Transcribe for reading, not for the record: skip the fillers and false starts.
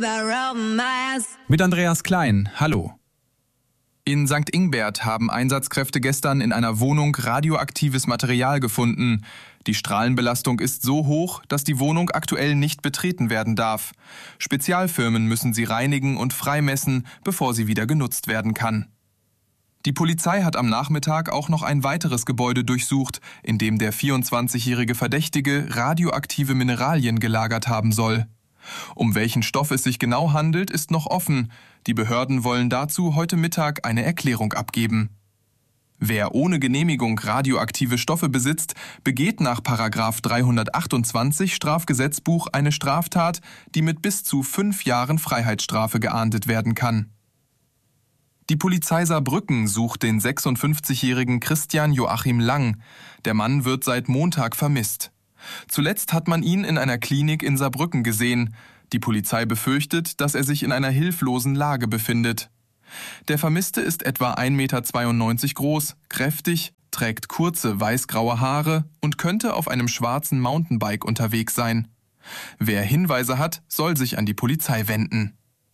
Mit Andreas Klein, hallo. In St. Ingbert haben Einsatzkräfte gestern in einer Wohnung radioaktives Material gefunden. Die Strahlenbelastung ist so hoch, dass die Wohnung aktuell nicht betreten werden darf. Spezialfirmen müssen sie reinigen und freimessen, bevor sie wieder genutzt werden kann. Die Polizei hat am Nachmittag auch noch ein weiteres Gebäude durchsucht, in dem der 24-jährige Verdächtige radioaktive Mineralien gelagert haben soll. Um welchen Stoff es sich genau handelt, ist noch offen. Die Behörden wollen dazu heute Mittag eine Erklärung abgeben. Wer ohne Genehmigung radioaktive Stoffe besitzt, begeht nach § 328 Strafgesetzbuch eine Straftat, die mit bis zu 5 Jahren Freiheitsstrafe geahndet werden kann. Die Polizei Saarbrücken sucht den 56-jährigen Christian Joachim Lang. Der Mann wird seit Montag vermisst. Zuletzt hat man ihn in einer Klinik in Saarbrücken gesehen. Die Polizei befürchtet, dass er sich in einer hilflosen Lage befindet. Der Vermisste ist etwa 1,92 Meter groß, kräftig, trägt kurze weißgraue Haare und könnte auf einem schwarzen Mountainbike unterwegs sein. Wer Hinweise hat, soll sich an die Polizei wenden.